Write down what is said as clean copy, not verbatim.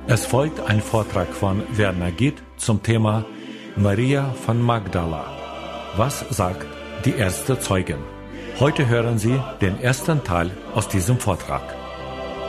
Es folgt ein Vortrag von Werner Gitt zum Thema Maria von Magdala. Was sagt die erste Zeugin? Heute hören Sie den ersten Teil aus diesem Vortrag.